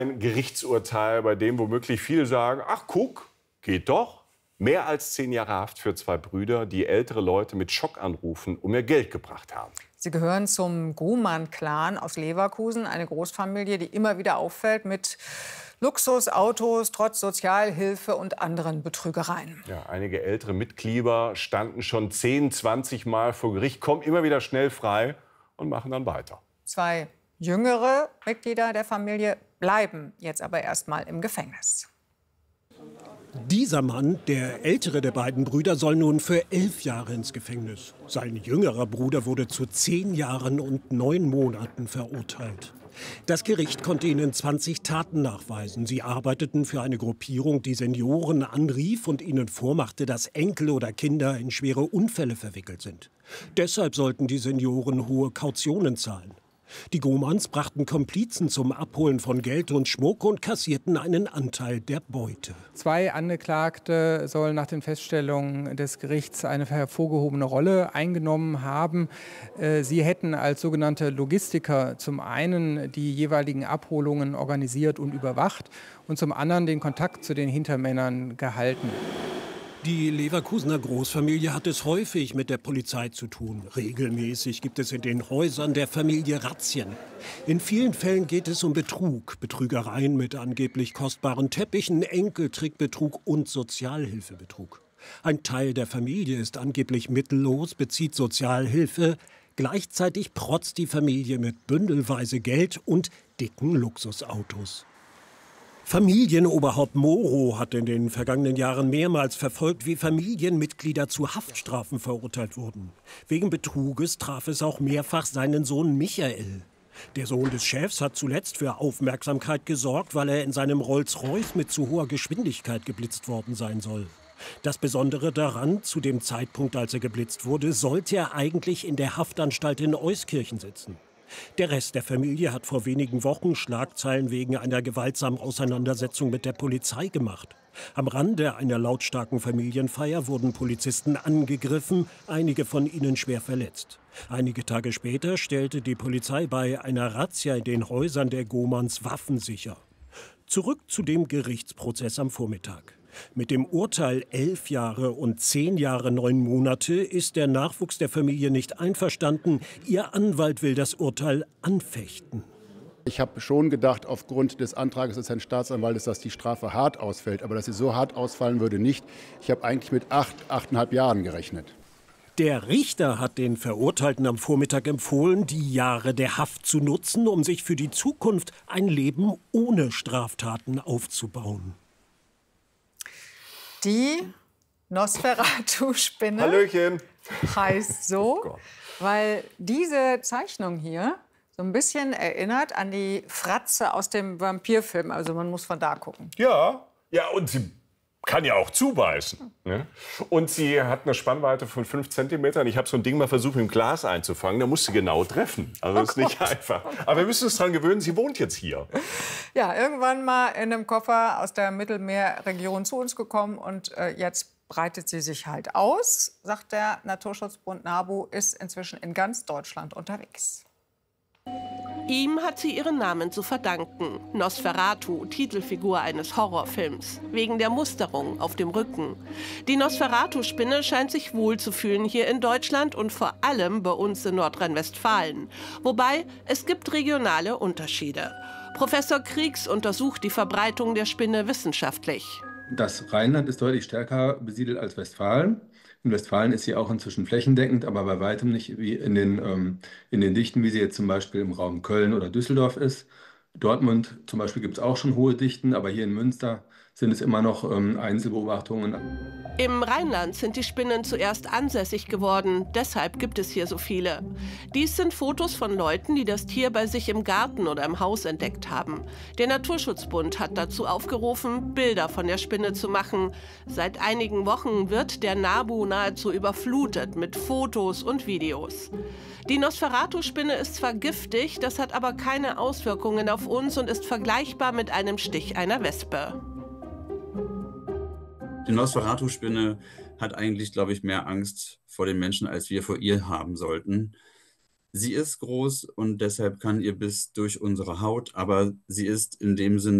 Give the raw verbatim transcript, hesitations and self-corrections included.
Ein Gerichtsurteil, bei dem womöglich viele sagen, ach guck, geht doch. Mehr als zehn Jahre Haft für zwei Brüder, die ältere Leute mit Schockanrufen um ihr Geld gebracht haben. Sie gehören zum Grumann-Clan aus Leverkusen, eine Großfamilie, die immer wieder auffällt mit Luxusautos, trotz Sozialhilfe und anderen Betrügereien. Ja, einige ältere Mitglieder standen schon zehn, zwanzig Mal vor Gericht, kommen immer wieder schnell frei und machen dann weiter. Zwei jüngere Mitglieder der Familie bleiben jetzt aber erst mal im Gefängnis. Dieser Mann, der ältere der beiden Brüder, soll nun für elf Jahre ins Gefängnis. Sein jüngerer Bruder wurde zu zehn Jahren und neun Monaten verurteilt. Das Gericht konnte ihnen zwanzig Taten nachweisen. Sie arbeiteten für eine Gruppierung, die Senioren anrief und ihnen vormachte, dass Enkel oder Kinder in schwere Unfälle verwickelt sind. Deshalb sollten die Senioren hohe Kautionen zahlen. Die Gomanns brachten Komplizen zum Abholen von Geld und Schmuck und kassierten einen Anteil der Beute. Zwei Angeklagte sollen nach den Feststellungen des Gerichts eine hervorgehobene Rolle eingenommen haben. Sie hätten als sogenannte Logistiker zum einen die jeweiligen Abholungen organisiert und überwacht und zum anderen den Kontakt zu den Hintermännern gehalten. Die Leverkusener Großfamilie hat es häufig mit der Polizei zu tun. Regelmäßig gibt es in den Häusern der Familie Razzien. In vielen Fällen geht es um Betrug, Betrügereien mit angeblich kostbaren Teppichen, Enkeltrickbetrug und Sozialhilfebetrug. Ein Teil der Familie ist angeblich mittellos, bezieht Sozialhilfe. Gleichzeitig protzt die Familie mit bündelweise Geld und dicken Luxusautos. Familienoberhaupt Moro hat in den vergangenen Jahren mehrmals verfolgt, wie Familienmitglieder zu Haftstrafen verurteilt wurden. Wegen Betruges traf es auch mehrfach seinen Sohn Michael. Der Sohn des Chefs hat zuletzt für Aufmerksamkeit gesorgt, weil er in seinem Rolls-Royce mit zu hoher Geschwindigkeit geblitzt worden sein soll. Das Besondere daran, zu dem Zeitpunkt, als er geblitzt wurde, sollte er eigentlich in der Haftanstalt in Euskirchen sitzen. Der Rest der Familie hat vor wenigen Wochen Schlagzeilen wegen einer gewaltsamen Auseinandersetzung mit der Polizei gemacht. Am Rande einer lautstarken Familienfeier wurden Polizisten angegriffen, einige von ihnen schwer verletzt. Einige Tage später stellte die Polizei bei einer Razzia in den Häusern der Gomanns Waffen sicher. Zurück zu dem Gerichtsprozess am Vormittag. Mit dem Urteil elf Jahre und zehn Jahre neun Monate ist der Nachwuchs der Familie nicht einverstanden. Ihr Anwalt will das Urteil anfechten. Ich habe schon gedacht, aufgrund des Antrags des Herrn Staatsanwaltes, dass die Strafe hart ausfällt. Aber dass sie so hart ausfallen würde, nicht. Ich habe eigentlich mit acht, achteinhalb Jahren gerechnet. Der Richter hat den Verurteilten am Vormittag empfohlen, die Jahre der Haft zu nutzen, um sich für die Zukunft ein Leben ohne Straftaten aufzubauen. Die Nosferatu-Spinne Hallöchen. heißt so, Oh weil diese Zeichnung hier so ein bisschen erinnert an die Fratze aus dem Vampirfilm. Also man muss von da gucken. Ja, ja, und sie kann ja auch zubeißen. Ne? Und sie hat eine Spannweite von fünf Zentimetern. Ich habe so ein Ding mal versucht, mit dem Glas einzufangen. Da musst du genau treffen. Also das ist nicht einfach. Aber wir müssen uns daran gewöhnen, sie wohnt jetzt hier. Ja, irgendwann mal in einem Koffer aus der Mittelmeerregion zu uns gekommen. Und äh, jetzt breitet sie sich halt aus, sagt der Naturschutzbund NABU, ist inzwischen in ganz Deutschland unterwegs. Ihm hat sie ihren Namen zu verdanken. Nosferatu, Titelfigur eines Horrorfilms. Wegen der Musterung auf dem Rücken. Die Nosferatu-Spinne scheint sich wohlzufühlen hier in Deutschland und vor allem bei uns in Nordrhein-Westfalen. Wobei, es gibt regionale Unterschiede. Professor Kriegs untersucht die Verbreitung der Spinne wissenschaftlich. Das Rheinland ist deutlich stärker besiedelt als Westfalen. In Westfalen ist sie auch inzwischen flächendeckend, aber bei weitem nicht wie in den, ähm, in den Dichten, wie sie jetzt zum Beispiel im Raum Köln oder Düsseldorf ist. Dortmund zum Beispiel gibt es auch schon hohe Dichten, aber hier in Münster sind es immer noch ähm, Einzelbeobachtungen. Im Rheinland sind die Spinnen zuerst ansässig geworden, deshalb gibt es hier so viele. Dies sind Fotos von Leuten, die das Tier bei sich im Garten oder im Haus entdeckt haben. Der Naturschutzbund hat dazu aufgerufen, Bilder von der Spinne zu machen. Seit einigen Wochen wird der NABU nahezu überflutet mit Fotos und Videos. Die Nosferatu-Spinne ist zwar giftig, das hat aber keine Auswirkungen auf uns und ist vergleichbar mit einem Stich einer Wespe. Die Nosferatu-Spinne hat eigentlich, glaube ich, mehr Angst vor den Menschen, als wir vor ihr haben sollten. Sie ist groß und deshalb kann ihr Biss durch unsere Haut, aber sie ist in dem Sinne